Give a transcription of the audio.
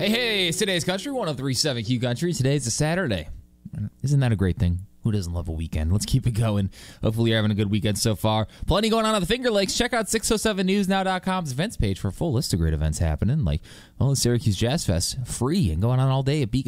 Hey, it's today's country, 103.7 Q Country. Today's a Saturday. Isn't that a great thing? Who doesn't love a weekend? Let's keep it going. Hopefully you're having a good weekend so far. Plenty going on the Finger Lakes. Check out 607newsnow.com's events page for a full list of great events happening, like the Syracuse Jazz Fest, free and going on all day at Beacon